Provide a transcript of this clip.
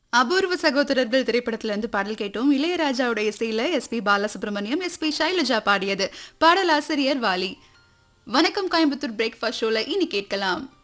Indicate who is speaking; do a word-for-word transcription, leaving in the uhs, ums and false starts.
Speaker 1: அபூர்வ சகோதரர்கள் திரைப்படத்துல இருந்து பாடல் கேட்டோம். இளையராஜாவுடைய இசையில S B Balasubramaniam, S B Shailaja பாடியது. பாடலாசிரியர் வாலி. வணக்கம் கோயம்புத்தூர் பிரேக்ஃபாஸ்ட் ஷோல இனி கேட்கலாம்.